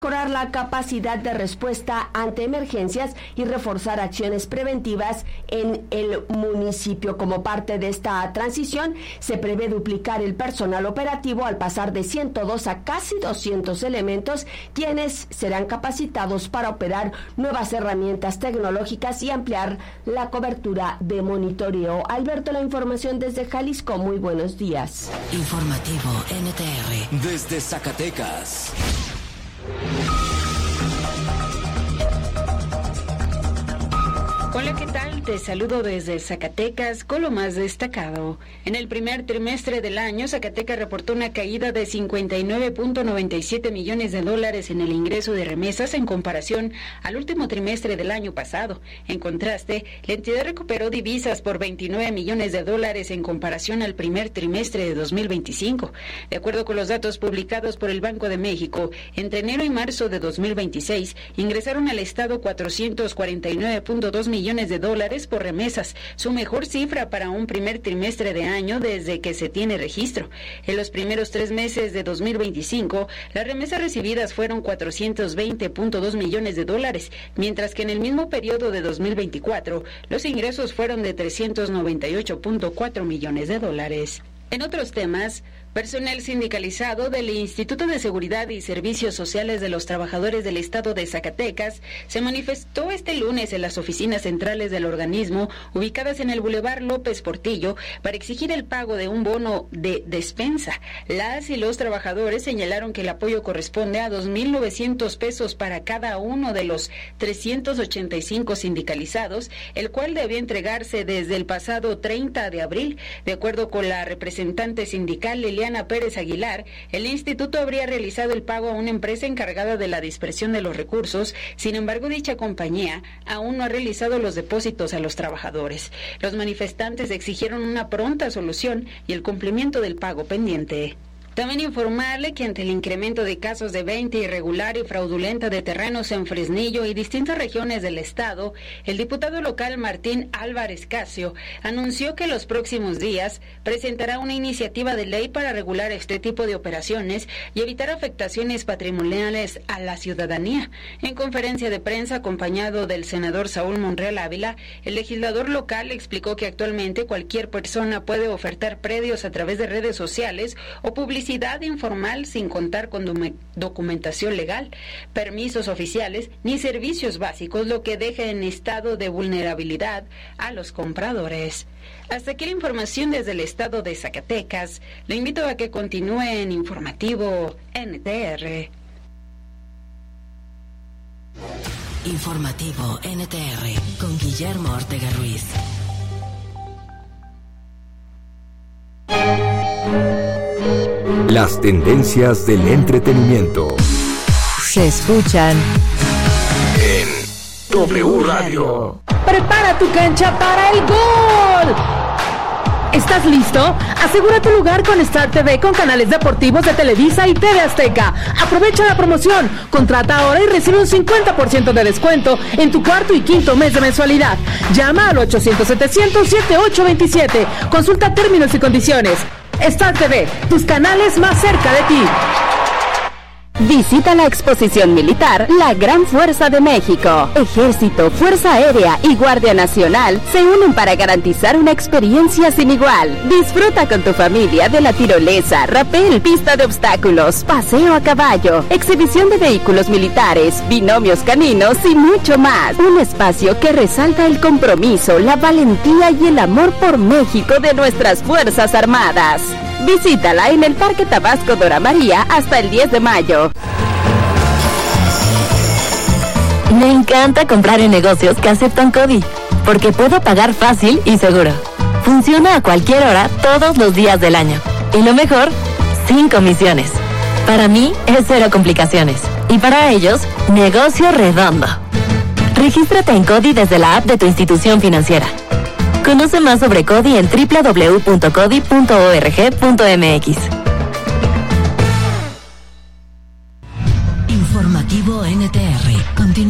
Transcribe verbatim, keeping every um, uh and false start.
Mejorar la capacidad de respuesta ante emergencias y reforzar acciones preventivas en el municipio. Como parte de esta transición, se prevé duplicar el personal operativo al pasar de ciento dos a casi doscientos elementos, quienes serán capacitados para operar nuevas herramientas tecnológicas y ampliar la cobertura de monitoreo. Alberto, la información desde Jalisco. Muy buenos días. Informativo N T R. Desde Zacatecas. Hola, ¿qué tal? Te saludo desde Zacatecas con lo más destacado. En el primer trimestre del año, Zacatecas reportó una caída de cincuenta y nueve punto noventa y siete millones de dólares en el ingreso de remesas en comparación al último trimestre del año pasado. En contraste, la entidad recuperó divisas por veintinueve millones de dólares en comparación al primer trimestre de dos mil veinticinco. De acuerdo con los datos publicados por el Banco de México, entre enero y marzo de dos mil veintiséis ingresaron al Estado cuatrocientos cuarenta y nueve punto dos millones de dólares por remesas, su mejor cifra para un primer trimestre de año desde que se tiene registro. En los primeros tres meses de dos mil veinticinco, las remesas recibidas fueron cuatrocientos veinte punto dos millones de dólares, mientras que en el mismo periodo de dos mil veinticuatro, los ingresos fueron de trescientos noventa y ocho punto cuatro millones de dólares. En otros temas, personal sindicalizado del Instituto de Seguridad y Servicios Sociales de los Trabajadores del Estado de Zacatecas se manifestó este lunes en las oficinas centrales del organismo ubicadas en el Boulevard López Portillo para exigir el pago de un bono de despensa. Las y los trabajadores señalaron que el apoyo corresponde a dos mil novecientos pesos para cada uno de los trescientos ochenta y cinco sindicalizados, el cual debía entregarse desde el pasado treinta de abril. De acuerdo con la representante sindical Liliana Ana Pérez Aguilar, el instituto habría realizado el pago a una empresa encargada de la dispersión de los recursos. Sin embargo, dicha compañía aún no ha realizado los depósitos a los trabajadores. Los manifestantes exigieron una pronta solución y el cumplimiento del pago pendiente. También informarle que ante el incremento de casos de venta irregular y fraudulenta de terrenos en Fresnillo y distintas regiones del estado, el diputado local Martín Álvarez Casio anunció que en los próximos días presentará una iniciativa de ley para regular este tipo de operaciones y evitar afectaciones patrimoniales a la ciudadanía. En conferencia de prensa acompañado del senador Saúl Monreal Ávila, el legislador local explicó que actualmente cualquier persona puede ofertar predios a través de redes sociales o publicidad informal sin contar con documentación legal, permisos oficiales ni servicios básicos, lo que deja en estado de vulnerabilidad a los compradores. Hasta aquí la información desde el estado de Zacatecas. Le invito a que continúe en Informativo N T R. Informativo N T R con Guillermo Ortega Ruiz. Las tendencias del entretenimiento se escuchan en W Radio. Prepara tu cancha para el gol. ¿Estás listo? Asegura tu lugar con Star T V con canales deportivos de Televisa y T V Azteca. Aprovecha la promoción. Contrata ahora y recibe un cincuenta por ciento de descuento en tu cuarto y quinto mes de mensualidad. Llama al ochocientos setecientos setenta y ocho veintisiete. Consulta términos y condiciones. Star T V, tus canales más cerca de ti. Visita la exposición militar La Gran Fuerza de México. Ejército, Fuerza Aérea y Guardia Nacional se unen para garantizar una experiencia sin igual. Disfruta con tu familia de la tirolesa, rapel, pista de obstáculos, paseo a caballo, exhibición de vehículos militares, binomios caninos y mucho más. Un espacio que resalta el compromiso, la valentía y el amor por México de nuestras Fuerzas Armadas. Visítala en el Parque Tabasco Dora María hasta el diez de mayo. Me encanta comprar en negocios que aceptan CODI, porque puedo pagar fácil y seguro. Funciona a cualquier hora, todos los días del año. Y lo mejor, sin comisiones. Para mí, es cero complicaciones. Y para ellos, negocio redondo. Regístrate en CODI desde la app de tu institución financiera. Conoce más sobre CODI en doble u doble u doble u punto codi punto org punto m x. Informativo N T R. Continúa.